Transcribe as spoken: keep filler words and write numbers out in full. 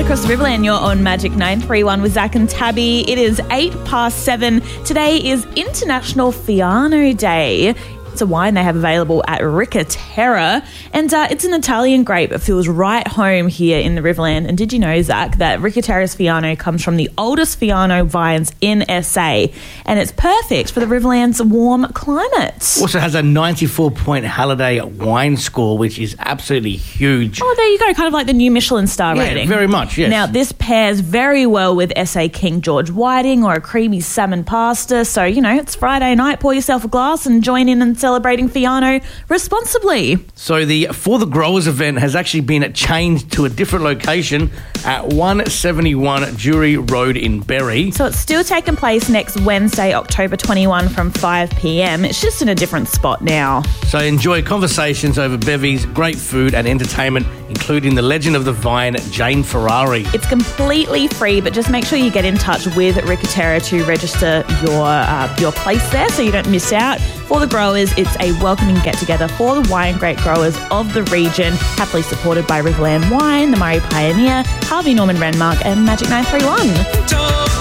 across the Riverland, you're on Magic nine three one with Zach and Tabby. It is eight past seven. Today is International Fiano Day. It's a wine they have available at Riccatera, and uh, it's an Italian grape. It feels right home here in the Riverland. And did you know, Zach, that Riccatera's Fiano comes from the oldest Fiano vines in S A, and it's perfect for the Riverland's warm climate. Also has a ninety-four point Halliday wine score, which is absolutely huge. Oh, there you go, kind of like the new Michelin star Yeah, rating. very much, yes. Now, this pairs very well with S A King George Whiting or a creamy salmon pasta. So, you know, it's Friday night, pour yourself a glass and join in and celebrating Fiano responsibly. So the For the Growers event has actually been changed to a different location at one seventy-one Jury Road in Berry. So it's still taking place next Wednesday, October twenty-first from five p.m. It's just in a different spot now. So enjoy conversations over bevies, great food and entertainment, including the legend of the vine, Jane Ferrari. It's completely free, but just make sure you get in touch with Riccatera to register your uh, your place there so you don't miss out. For the Growers, it's a welcoming get-together for the wine grape growers of the region, happily supported by Riverland Wine, the Murray Pioneer, Harvey Norman Renmark and Magic nine three one.